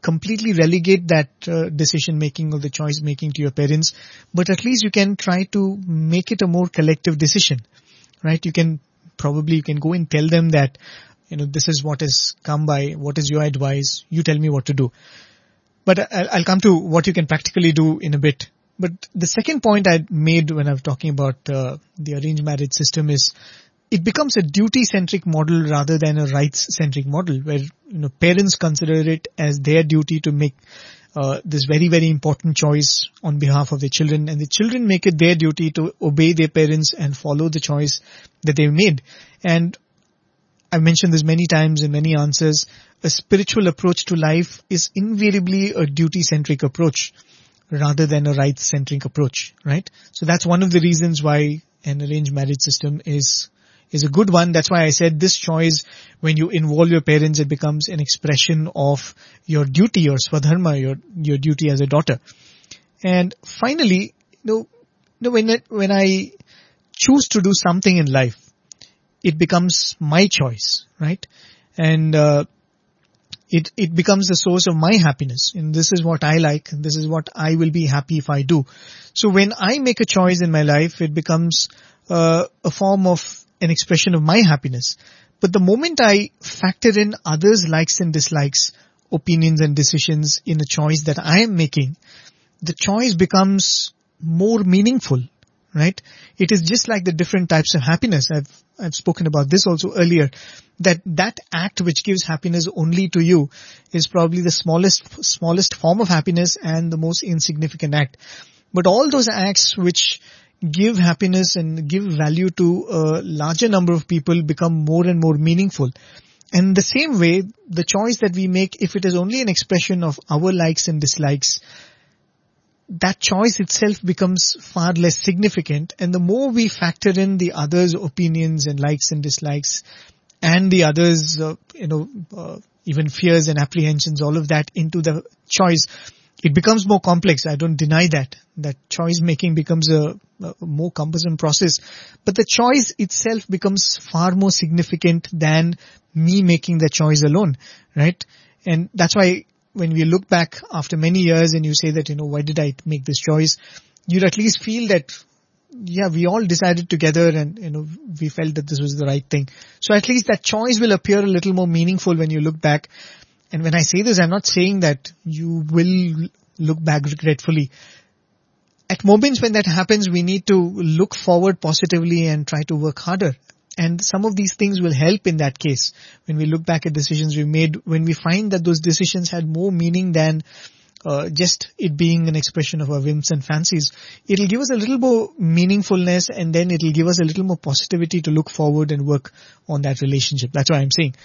completely relegate that decision making or the choice making to your parents, but at least you can try to make it a more collective decision, right? You can go and tell them that, this is what has come by, what is your advice, you tell me what to do. But I'll come to what you can practically do in a bit. But the second point I made when I was talking about the arranged marriage system is it becomes a duty-centric model rather than a rights-centric model, where parents consider it as their duty to make this very, very important choice on behalf of their children, and the children make it their duty to obey their parents and follow the choice that they've made. And I've mentioned this many times in many answers. A spiritual approach to life is invariably a duty-centric approach rather than a rights-centric approach, right? So that's one of the reasons why an arranged marriage system is a good one. That's why I said this choice, when you involve your parents, it becomes an expression of your duty, your swadharma, your duty as a daughter. And finally, when I choose to do something in life, it becomes my choice, right? And it becomes the source of my happiness. And this is what I like. This is what I will be happy if I do. So when I make a choice in my life, it becomes a form of an expression of my happiness. But the moment I factor in others' likes and dislikes, opinions and decisions in a choice that I am making, the choice becomes more meaningful, right? It is just like the different types of happiness. I've spoken about this also earlier, that act which gives happiness only to you is probably the smallest form of happiness and the most insignificant act. But all those acts which give happiness and give value to a larger number of people become more and more meaningful. And the same way, the choice that we make, if it is only an expression of our likes and dislikes, that choice itself becomes far less significant. And the more we factor in the others' opinions and likes and dislikes and the others, even fears and apprehensions, all of that into the choice, it becomes more complex. I don't deny that choice making becomes a more cumbersome process, but the choice itself becomes far more significant than me making the choice alone, right? And that's why when we look back after many years and you say that, why did I make this choice? You'd at least feel that, yeah, we all decided together and, we felt that this was the right thing. So at least that choice will appear a little more meaningful when you look back. And when I say this, I'm not saying that you will look back regretfully. At moments when that happens, we need to look forward positively and try to work harder. And some of these things will help in that case. When we look back at decisions we made, when we find that those decisions had more meaning than just it being an expression of our whims and fancies, it'll give us a little more meaningfulness, and then it'll give us a little more positivity to look forward and work on that relationship. That's what I'm saying.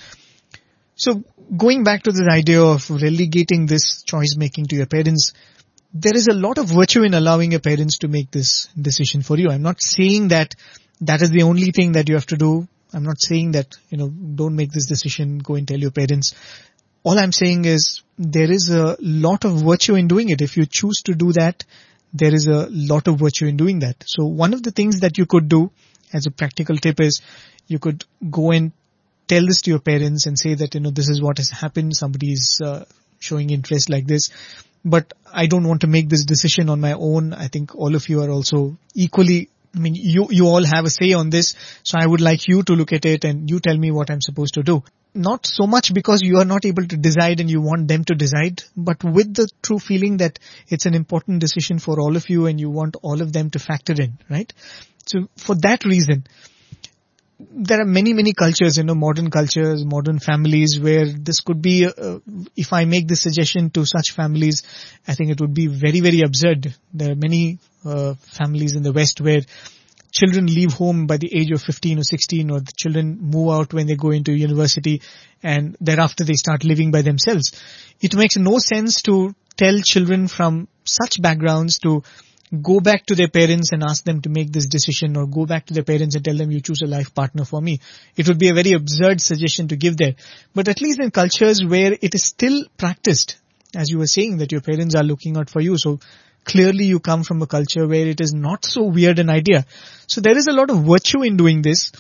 So going back to this idea of relegating this choice making to your parents, there is a lot of virtue in allowing your parents to make this decision for you. I'm not saying that is the only thing that you have to do. I'm not saying that, don't make this decision, go and tell your parents. All I'm saying is there is a lot of virtue in doing it. If you choose to do that, there is a lot of virtue in doing that. So one of the things that you could do as a practical tip is you could go and tell this to your parents and say that, this is what has happened. Somebody is showing interest like this, but I don't want to make this decision on my own. I think all of you are also equally, you all have a say on this. So I would like you to look at it and you tell me what I'm supposed to do. Not so much because you are not able to decide and you want them to decide, but with the true feeling that it's an important decision for all of you and you want all of them to factor in, right? So for that reason, there are many, many cultures, modern cultures, modern families where this could be, if I make this suggestion to such families, I think it would be very, very absurd. There are many families in the West where children leave home by the age of 15 or 16, or the children move out when they go into university and thereafter they start living by themselves. It makes no sense to tell children from such backgrounds to go back to their parents and ask them to make this decision, or go back to their parents and tell them you choose a life partner for me. It would be a very absurd suggestion to give there. But at least in cultures where it is still practiced, as you were saying, that your parents are looking out for you. So clearly you come from a culture where it is not so weird an idea. So there is a lot of virtue in doing this.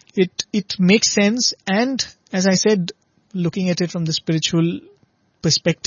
It makes sense. And as I said, looking at it from the spiritual perspective,